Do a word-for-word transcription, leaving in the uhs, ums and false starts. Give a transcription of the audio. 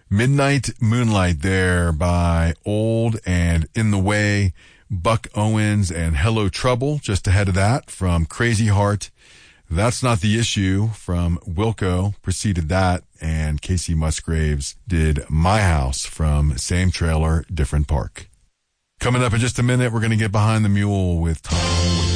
Midnight Moonlight there by Old and In the Way, Buck Owens and Hello Trouble just ahead of that from Crazy Heart. That's Not the Issue from Wilco preceded that, and Casey Musgraves did My House from Same Trailer, Different Park. Coming up in just a minute, we're going to get behind the mule with Tom.